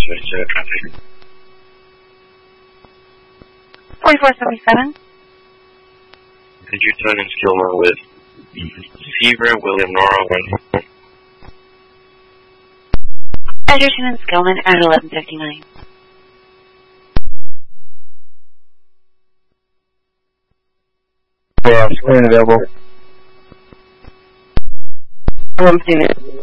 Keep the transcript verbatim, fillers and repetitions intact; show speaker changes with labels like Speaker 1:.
Speaker 1: with uh, traffic.
Speaker 2: forty-four seventy-seven.
Speaker 1: Could you turn in Skillman with Fever, William Nora, one?
Speaker 2: Edgerton and Skillman at eleven fifty-nine.
Speaker 3: Yeah, Skillman available.
Speaker 2: eleven fifty-nine.